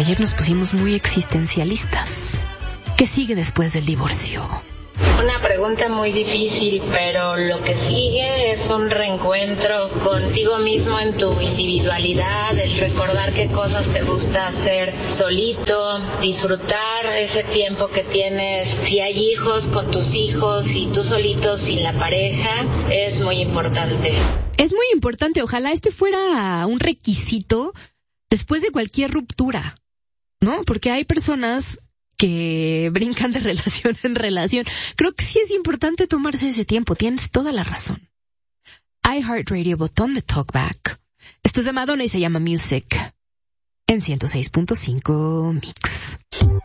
Ayer nos pusimos muy existencialistas. ¿Qué sigue después del divorcio? Una pregunta muy difícil, pero lo que sigue es un reencuentro contigo mismo en tu individualidad, el recordar qué cosas te gusta hacer solito, disfrutar ese tiempo que tienes, si hay hijos, con tus hijos, y tú solito sin la pareja, es muy importante. Es muy importante, ojalá este fuera un requisito después de cualquier ruptura, ¿no? Porque hay personas que brincan de relación en relación. Creo que sí es importante tomarse ese tiempo, tienes toda la razón. iHeartRadio, botón de talkback. Esto es de Madonna y se llama Music en 106.5 Mix.